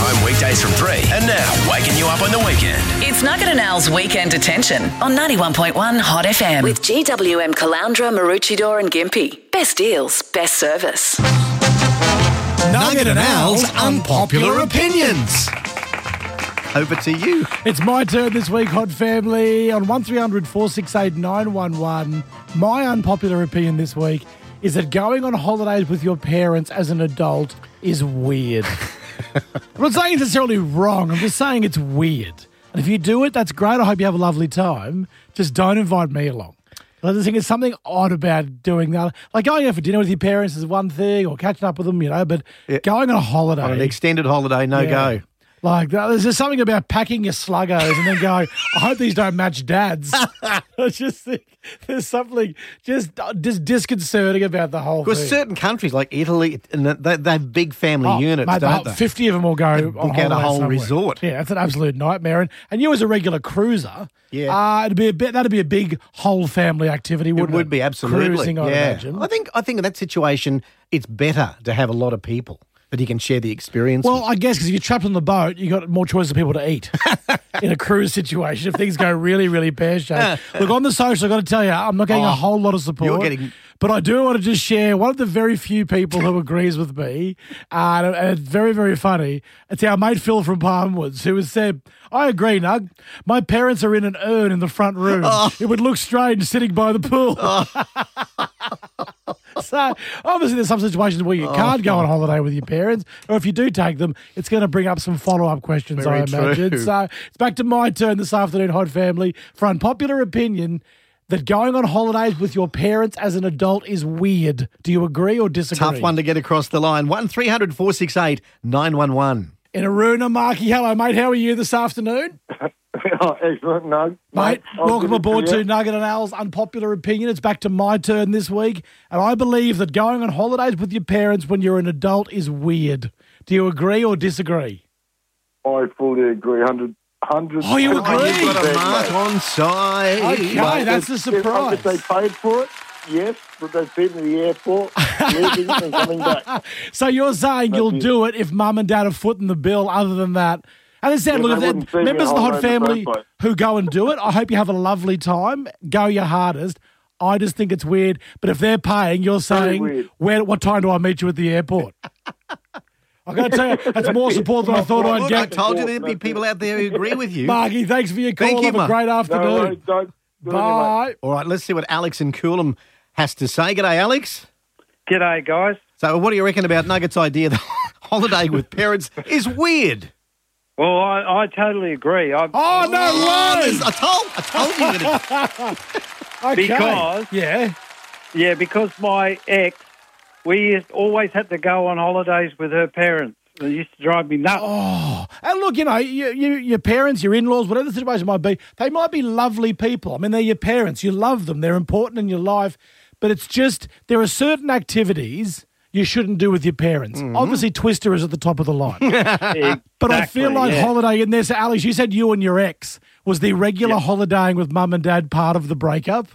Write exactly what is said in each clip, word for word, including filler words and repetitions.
Time weekdays from three. And now, waking you up on the weekend. It's Nugget and Al's Weekend Detention on ninety-one point one Hot F M. With G W M Caloundra, Maroochydore and Gympie. Best deals, best service. Nugget and Al's Unpopular Opinions. Over to you. It's my turn this week, Hot Family. On one three hundred four six eight nine one one, my unpopular opinion this week is that going on holidays with your parents as an adult is weird. I'm not saying it's necessarily wrong. I'm just saying it's weird. And if you do it, that's great. I hope you have a lovely time. Just don't invite me along. I just think there's something odd about doing that. Like going out for dinner with your parents is one thing, or catching up with them, you know, but Yeah. going on a holiday. On an extended holiday, no Yeah. go. Like, there's just something about packing your sluggos and then going, I hope these don't match Dad's. I just think there's something just just disconcerting about the whole Because thing. certain countries like Italy, and they, they have big family Oh, units, mate, don't the- they? fifty of them will go book on out a holiday whole somewhere. resort. Yeah, it's an absolute nightmare. And, and you as a regular cruiser, Yeah. uh, it'd be a bit, that'd be a big whole family activity, It wouldn't it? would be, absolutely. Cruising, I yeah. imagine. I think I think in that situation, it's better to have a lot of people that you can share the experience Well, with. I guess because if you're trapped on the boat, you got more choice of people to eat in a cruise situation if things go really, really pear-shaped. Look, on the social, I've got to tell you, I'm not getting Oh, a whole lot of support. you're getting- But I do want to just share one of the very few people who agrees with me, uh, and it's very, very funny. It's our mate Phil from Palmwoods, who has said, I agree, Nug. My parents are in an urn in the front room. Oh. It would look strange sitting by the pool. So, obviously, there's some situations where you can't go on holiday with your parents, or if you do take them, it's going to bring up some follow-up questions, Very I imagine. true. So, it's back to my turn this afternoon, Hot Family, for unpopular opinion that going on holidays with your parents as an adult is weird. Do you agree or disagree? Tough one to get across the line. one three hundred four six eight nine one one. In Aruna, Marky, hello, mate. How are you this afternoon? Oh, excellent, Nug. Mate, I'll welcome give it aboard to to you. Nugget and Al's Unpopular Opinion. It's back to my turn this week, and I believe that going on holidays with your parents when you're an adult is weird. Do you agree or disagree? I fully agree. Hundred, hundred. Oh, you Oh, agree? you've got a mark on side. Okay, that's the surprise. If they paid for it, yes, but they've been to the airport, leaving and coming back. So you're saying you'll it. do it if mum and dad are footing the bill. Other than that, and understand, Yeah, look, they if wouldn't there- see me members a of the whole Hot load in the Family first place. who go and do it, I hope you have a lovely time. Go your hardest. I just think it's weird. But if they're paying, you're saying, weird. where? What time do I meet you at the airport? I got to tell you, that's more support than I thought I'd Look, I get. told you there'd be people out there who agree with you. Marky, thanks for your call. Thank you, Have a Mark. great No afternoon. worries, don't. Good on you, mate. Bye. All right, let's see what Alex in Coolum has to say. G'day, Alex. G'day, guys. So what do you reckon about Nugget's idea that holiday with parents is weird? Well, I, I totally agree. I, Oh, no Oh, way. this- I told, I told you that it, Okay. Because- Yeah. yeah, because my ex, we used- always had to go on holidays with her parents. It used to drive me nuts. Oh, and look, you know, you, you, your parents, your in-laws, whatever the situation might be, they might be lovely people. I mean, they're your parents. You love them. They're important in your life. But it's just, there are certain activities you shouldn't do with your parents. Mm-hmm. Obviously, Twister is at the top of the line. Exactly, But I feel like yeah. holiday in there. So, Alex, you said you and your ex, was the regular Yeah. holidaying with mum and dad part of the breakup?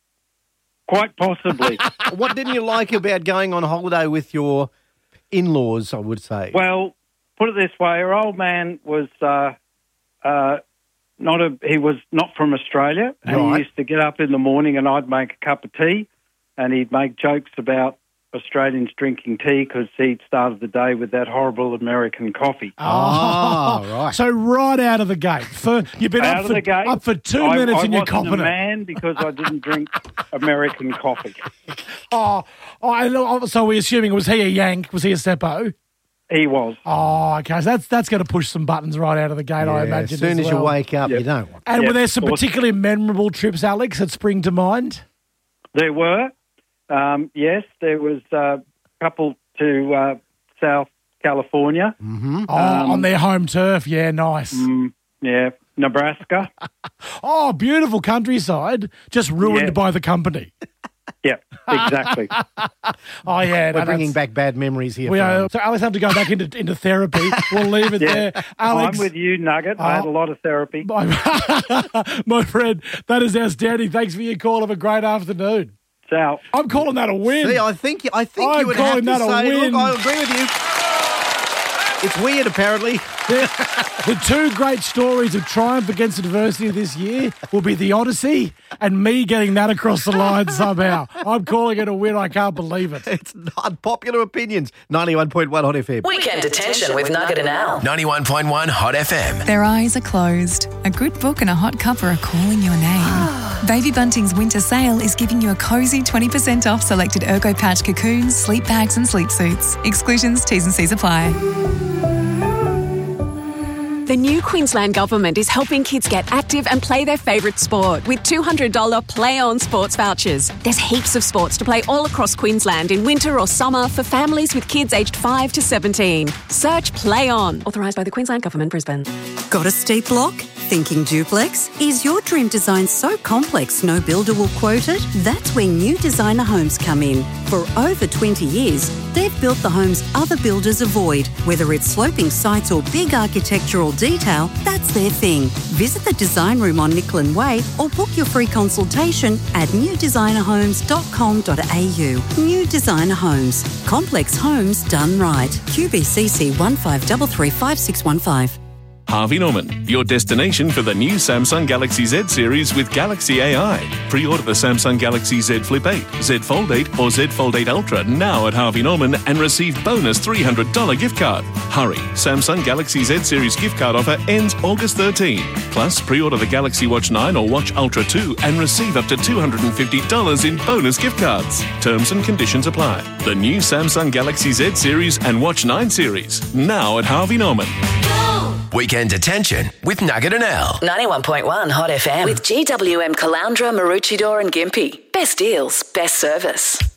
Quite possibly. what didn't you like about going on holiday with your in-laws, I would say? Well, put it this way: her old man was uh, uh, not a. He was not from Australia, and Right. he used to get up in the morning, and I'd make a cup of tea, and he'd make jokes about Australians drinking tea because he'd started the day with that horrible American coffee. Oh, right. So right out of the gate. For, you've been Out up of for, the gate, up for two I, minutes I and you're wasn't a copping it. man because I didn't drink American coffee. Oh, oh, I know- so we're assuming, was he a Yank? Was he a Seppo? He was. Oh, okay. So that's that's going to push some buttons right out of the gate, I Yeah, imagine. as soon as, well. you wake up, Yep. you don't want. And Yep, were there some awesome. particularly memorable trips, Alex, that spring to mind? There were. Um, yes, there was a couple to uh, South California. Mm-hmm. Oh, Um, on their home turf. Yeah, nice. Mm, yeah, Nebraska. Oh, beautiful countryside, just ruined Yeah. by the company. Yeah, exactly. Oh, yeah. We're no, bringing that's- back bad memories here. We are, fellas. so Alex have to go back into into therapy. We'll leave it Yeah. there. Alex, I'm with you, Nugget. I had Oh. a lot of therapy. my, my friend, that is outstanding. Thanks for your call. Have a great afternoon. So, I'm calling that a win. See, I think I think I'm you would have calling to that a say, win. look, I agree with you. It's weird, apparently. The, the two great stories of triumph against adversity this year will be the Odyssey and me getting that across the line somehow. I'm calling it a win. I can't believe it. It's not popular opinions. ninety-one point one Hot F M. Weekend Detention with Nugget and Al. ninety-one point one Hot F M. Their eyes are closed. A good book and a hot cuppa are calling your name. Baby Bunting's winter sale is giving you a cosy twenty percent off selected Ergo Pouch cocoons, sleep bags and sleep suits. Exclusions, T's and C's apply. The new Queensland Government is helping kids get active and play their favourite sport with two hundred dollars Play On sports vouchers. There's heaps of sports to play all across Queensland in winter or summer for families with kids aged five to seventeen. Search Play On. Authorised by the Queensland Government, Brisbane. Got a steep block? Thinking duplex? Is your dream design so complex no builder will quote it? That's where New Designer Homes come in. For over twenty years, they've built the homes other builders avoid. Whether it's sloping sites or big architectural detail, that's their thing. Visit the design room on Nicklin Way or book your free consultation at new designer homes dot com dot a u. New Designer Homes. Complex homes done right. Q B C C one five three three five six one five. Harvey Norman, your destination for the new Samsung Galaxy Z series with Galaxy A I. Pre-order the Samsung Galaxy Z Flip eight, Z Fold eight or Z Fold eight Ultra now at Harvey Norman and receive bonus three hundred dollars gift card. Hurry, Samsung Galaxy Z series gift card offer ends August thirteenth. Plus, pre-order the Galaxy Watch nine or Watch Ultra two and receive up to two hundred fifty dollars in bonus gift cards. Terms and conditions apply. The new Samsung Galaxy Z series and Watch nine series now at Harvey Norman. Weekend Detention with Nugget and Al. ninety-one point one Hot F M with G W M Caloundra, Maroochydore and Gympie. Best deals, best service.